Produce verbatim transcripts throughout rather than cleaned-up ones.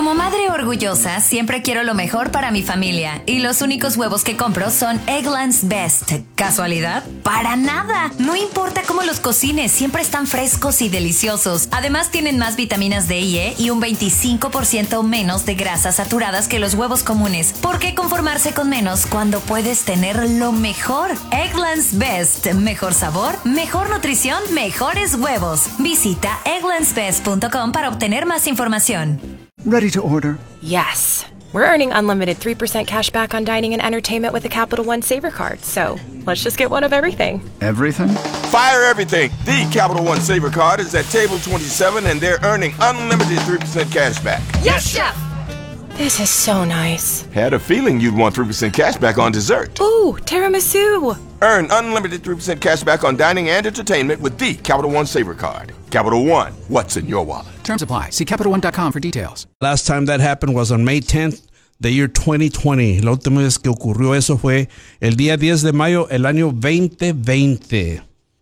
Como madre orgullosa, siempre quiero lo mejor para mi familia. Y los únicos huevos que compro son Eggland's Best. ¿Casualidad? ¡Para nada! No importa cómo los cocines, siempre están frescos y deliciosos. Además, tienen más vitaminas D y E y un veinticinco por ciento menos de grasas saturadas que los huevos comunes. ¿Por qué conformarse con menos cuando puedes tener lo mejor? Eggland's Best. Mejor sabor, mejor nutrición, mejores huevos. Visita egglands best punto com para obtener más información. Ready to order? Yes. We're earning unlimited three percent cash back on dining and entertainment with a Capital One Saver card. So let's just get one of everything. Everything? Fire everything. The Capital One Saver card is at table twenty-seven and they're earning unlimited three percent cash back. Yes, Chef! This is so nice. Had a feeling you'd want three percent cash back on dessert. Ooh, tiramisu. Earn unlimited three percent cash back on dining and entertainment with the Capital One Saver card. Capital One, what's in your wallet? Terms apply. See Capital One dot com for details. Last time that happened was on May tenth, the year twenty twenty. La última vez que ocurrió eso fue el día diez de mayo, el año veinte veinte.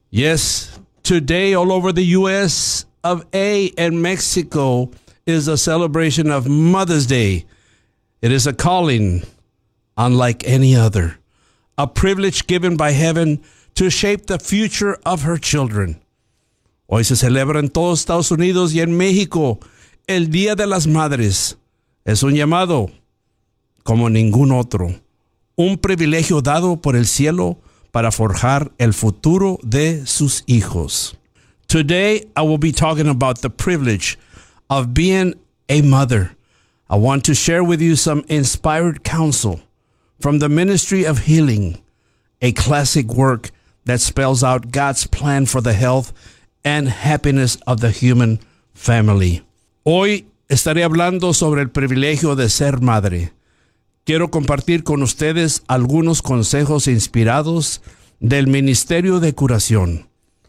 Yes, today all over the U S of A and Mexico is a celebration of Mother's Day. It is a calling unlike any other, a privilege given by heaven to shape the future of her children. Hoy se celebra en todos Estados Unidos y en México el Día de las Madres. Es un llamado como ningún otro, un privilegio dado por el cielo para forjar el futuro de sus hijos. Today, I will be talking about the privilege of being a mother. I want to share with you some inspired counsel from the Ministry of Healing, a classic work that spells out God's plan for the health and happiness of the human family. Hoy estaré hablando sobre el privilegio de ser madre. Quiero compartir con ustedes algunos consejos inspirados del Ministerio de Curación,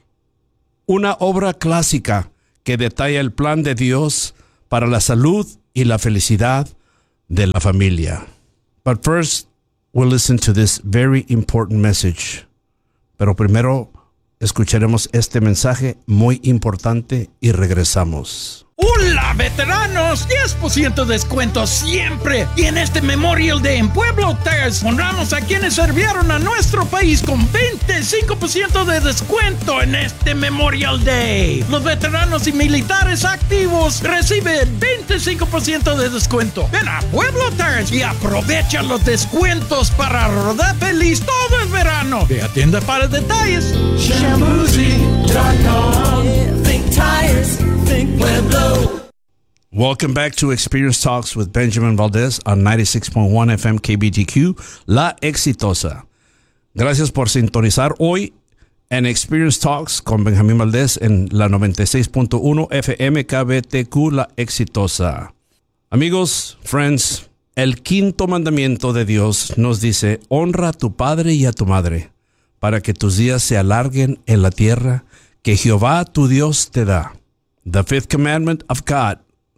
una obra clásica que detalla el plan de Dios para la salud y la felicidad de la familia. But first, we'll listen to this very important message. Pero primero, escucharemos este mensaje muy importante y regresamos. ¡Hola, veteranos! diez por ciento de descuento siempre. Y en este Memorial Day en Pueblo Tires honramos a quienes sirvieron a nuestro país con veinticinco por ciento de descuento en este Memorial Day. Los veteranos y militares activos reciben veinticinco por ciento de descuento. Ven a Pueblo Tires y aprovecha los descuentos para rodar feliz todo el verano. Ve a tienda para detalles. Shampoozy dot com. Think tires, think Pueblo. Welcome back to Experience Talks with Benjamin Valdez on ninety-six point one F M K B G Q, La Exitosa. Gracias por sintonizar hoy en Experience Talks con Benjamín Valdez en la noventa y seis punto uno F M K B T Q, La Exitosa. Amigos, friends, el quinto mandamiento de Dios nos dice: honra a tu padre y a tu madre, para que tus días se alarguen en la tierra que Jehová tu Dios te da. The fifth commandment of God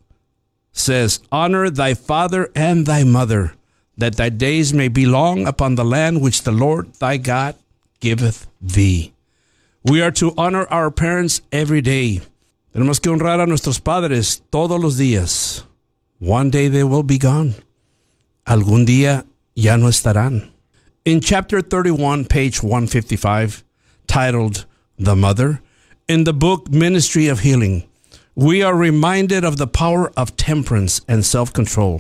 says, honor thy father and thy mother, that thy days may be long upon the land which the Lord thy God giveth thee. We are to honor our parents every day. Tenemos que honrar a nuestros padres todos los días. One day they will be gone. Algún día ya no estarán. In chapter thirty-one, page one fifty-five, titled The Mother, in the book Ministry of Healing, we are reminded of the power of temperance and self-control.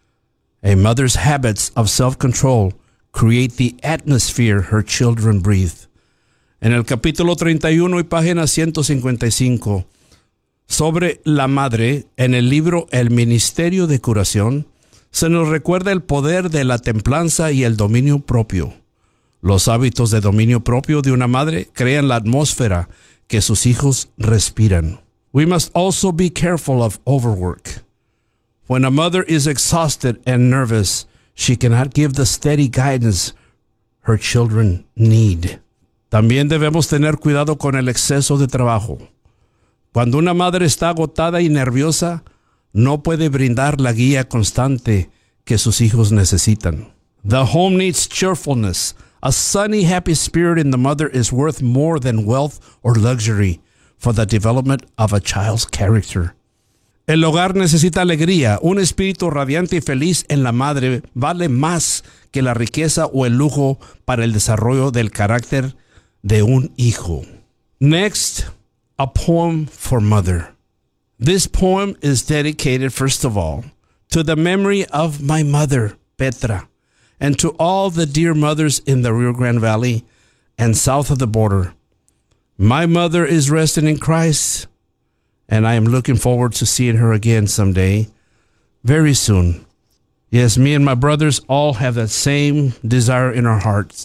A mother's habits of self-control create the atmosphere her children breathe. En el capítulo treinta y uno y página ciento cincuenta y cinco, sobre la madre, en el libro El Ministerio de Curación, se nos recuerda el poder de la templanza y el dominio propio. Los hábitos de dominio propio de una madre crean la atmósfera que sus hijos respiran. We must also be careful of overwork. When a mother is exhausted and nervous, she cannot give the steady guidance her children need. También debemos tener cuidado con el exceso de trabajo. Cuando una madre está agotada y nerviosa, no puede brindar la guía constante que sus hijos necesitan. The home needs cheerfulness. A sunny, happy spirit in the mother is worth more than wealth or luxury for the development of a child's character. El hogar necesita alegría. Un espíritu radiante y feliz en la madre vale más que la riqueza o el lujo para el desarrollo del carácter de un hijo. Next, a poem for mother. This poem is dedicated, first of all, to the memory of my mother, Petra, and to all the dear mothers in the Rio Grande Valley and south of the border. My mother is resting in Christ, and I am looking forward to seeing her again someday, very soon. Yes, me and my brothers all have that same desire in our hearts.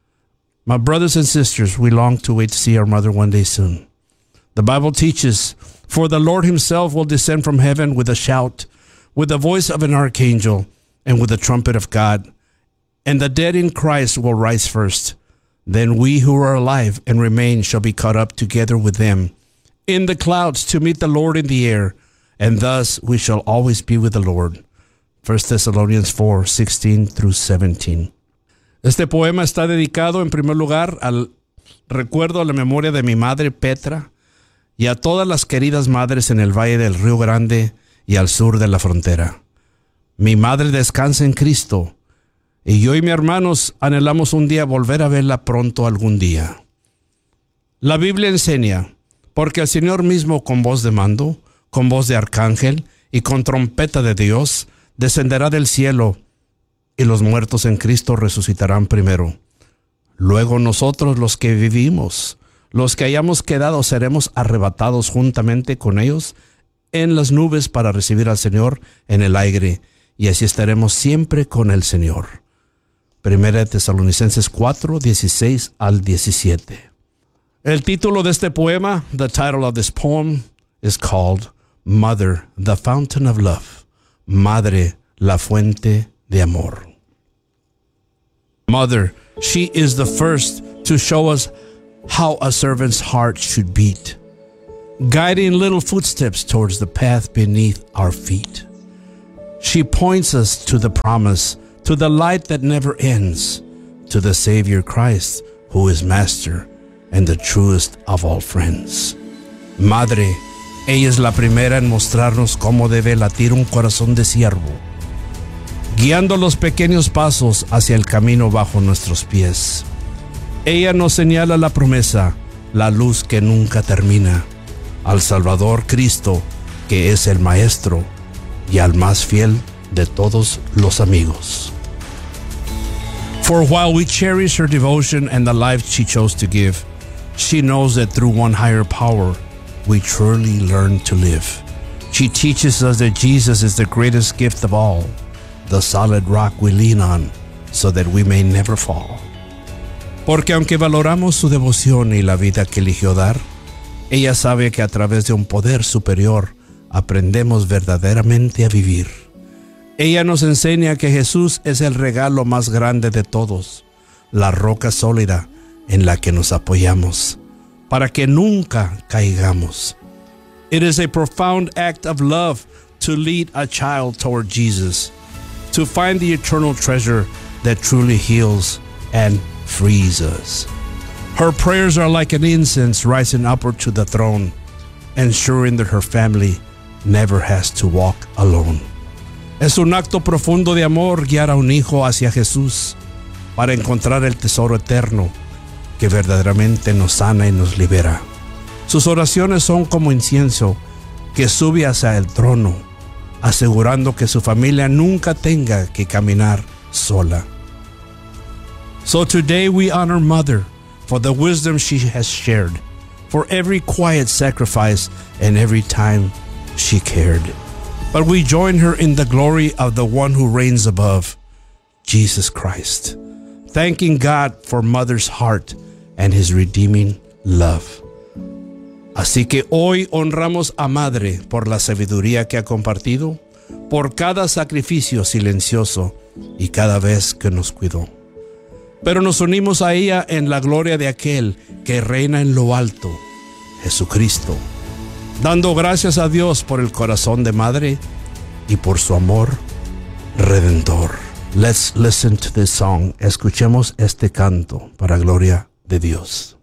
My brothers and sisters, we long to wait to see our mother one day soon. The Bible teaches, for the Lord himself will descend from heaven with a shout, with the voice of an archangel, and with the trumpet of God. And the dead in Christ will rise first. Then we who are alive and remain shall be caught up together with them in the clouds to meet the Lord in the air, and thus we shall always be with the Lord. First Thessalonians four, sixteen through seventeen. Este poema está dedicado en primer lugar al recuerdo a la memoria de mi madre Petra y a todas las queridas madres en el Valle del Río Grande y al sur de la frontera. Mi madre descansa en Cristo, y yo y mis hermanos anhelamos un día volver a verla pronto algún día. La Biblia enseña, porque el Señor mismo con voz de mando, con voz de arcángel y con trompeta de Dios, descenderá del cielo, y los muertos en Cristo resucitarán primero. Luego nosotros los que vivimos, los que hayamos quedado, seremos arrebatados juntamente con ellos en las nubes para recibir al Señor en el aire, y así estaremos siempre con el Señor. Primera de Tesalonicenses cuatro, dieciséis al diecisiete. El título de este poema, the title of this poem, is called Mother, the Fountain of Love. Madre, la fuente de amor. Mother, she is the first to show us how a servant's heart should beat, guiding little footsteps towards the path beneath our feet. She points us to the promise, to the light that never ends, to the Savior Christ, who is Master and the truest of all friends. Madre, ella es la primera en mostrarnos cómo debe latir un corazón de siervo, guiando los pequeños pasos hacia el camino bajo nuestros pies. Ella nos señala la promesa, la luz que nunca termina, al Salvador Cristo, que es el Maestro y al más fiel de todos los amigos. For while we cherish her devotion and the life she chose to give, she knows that through one higher power, we truly learn to live. She teaches us that Jesus is the greatest gift of all, the solid rock we lean on, so that we may never fall. Porque aunque valoramos su devoción y la vida que eligió dar, ella sabe que a través de un poder superior aprendemos verdaderamente a vivir. Ella nos enseña que Jesús es el regalo más grande de todos, la roca sólida en la que nos apoyamos, para que nunca caigamos. It is a profound act of love to lead a child toward Jesus, to find the eternal treasure that truly heals and frees us. Her prayers are like an incense rising upward to the throne, ensuring that her family never has to walk alone. Es un acto profundo de amor guiar a un hijo hacia Jesús para encontrar el tesoro eterno que verdaderamente nos sana y nos libera. Sus oraciones son como incienso que sube hacia el trono, asegurando que su familia nunca tenga que caminar sola. So today we honor Mother for the wisdom she has shared, for every quiet sacrifice and every time she cared. But we join her in the glory of the one who reigns above, Jesus Christ, thanking God for Mother's heart and his redeeming love. Así que hoy honramos a Madre por la sabiduría que ha compartido, por cada sacrificio silencioso y cada vez que nos cuidó. Pero nos unimos a ella en la gloria de aquel que reina en lo alto, Jesucristo, dando gracias a Dios por el corazón de Madre y por su amor redentor. Let's listen to this song. Escuchemos este canto para gloria de Dios.